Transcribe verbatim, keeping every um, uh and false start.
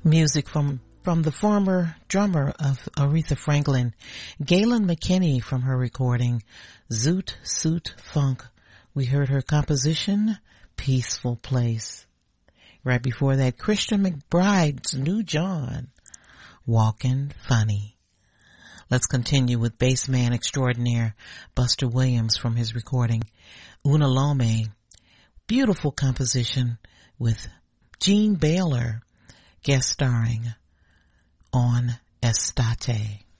Music from from the former drummer of Aretha Franklin, Galen McKinney, from her recording Zoot Suit Funk. We heard her composition, Peaceful Place. Right before that, Christian McBride's New John, Walkin' Funny. Let's continue with bassman extraordinaire Buster Williams from his recording Una Lome. Beautiful composition with Gene Baylor guest starring on Estate.